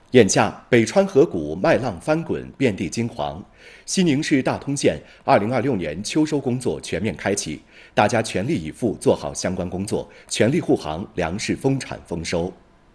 眼下，北川河谷麦浪翻滚，遍地金黄。西宁市大通县2026年秋收工作全面开启，大家全力以赴做好相关工作，全力护航粮食丰产丰收。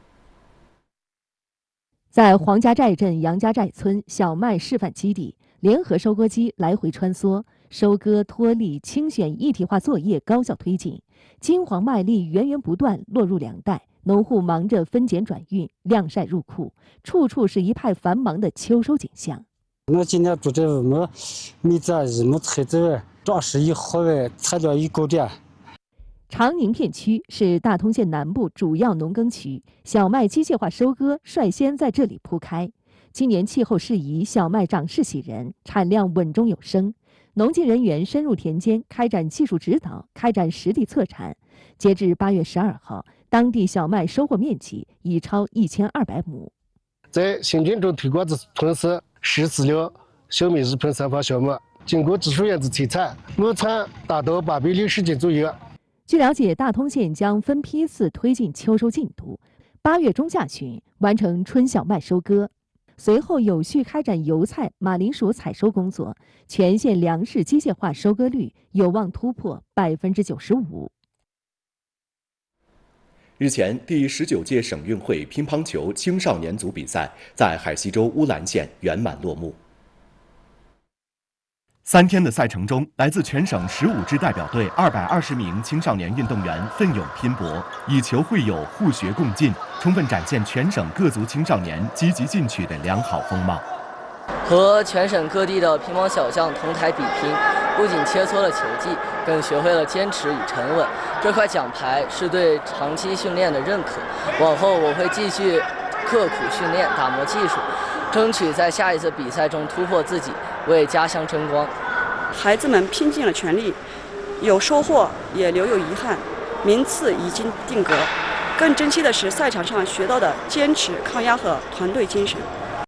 在黄家寨镇杨家寨村小麦示范基地，联合收割机来回穿梭，收割、脱粒、清选一体化作业高效推进，金黄麦粒源源不断落入粮袋。农户忙着分拣转运、晾晒入库，处处是一派繁忙的秋收景象。 我今年住这没米杂一没菜籽，壮实一好外，材料一够点。 长宁片区是大通县南部主要农耕区，小麦机械化收割率先在这里铺开。今年气候适宜，小麦长势喜人，产量稳中有升。农技人员深入田间开展技术指导，开展实地测产。截至8月12号，当地小麦收获面积已超1200亩。 在新郑州推广子村市实施了小麦日喷散发项目，经过技术员的推产，亩产达到860斤左右。 据了解，大通县将分批次推进秋收进度，8月中下旬完成春小麦收割，随后有序开展油菜、马铃薯采收工作，全县粮食机械化收割率有望突破95%。 日前，第19届省运会乒乓球青少年组比赛在海西州乌兰县圆满落幕。3天的赛程中，来自全省15支代表队220名青少年运动员奋勇拼搏，以球会友、互学共进，充分展现全省各族青少年积极进取的良好风貌。 和全省各地的乒乓小将同台比拼，不仅切磋了球技，更学会了坚持与沉稳。这块奖牌是对长期训练的认可，往后我会继续刻苦训练，打磨技术，争取在下一次比赛中突破自己，为家乡争光。 孩子们拼尽了全力，有收获也留有遗憾，名次已经定格。更珍惜的是赛场上学到的坚持、抗压和团队精神。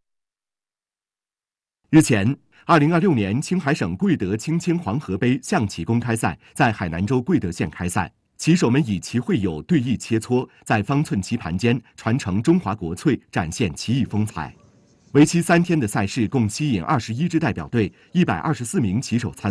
日前，2026年青海省贵德青青黄河杯象棋公开赛在海南州贵德县开赛，棋手们以棋会友对弈切磋，在方寸棋盘间传承中华国粹，展现棋艺风采。为期3天的赛事共吸引21支代表队、124名棋手参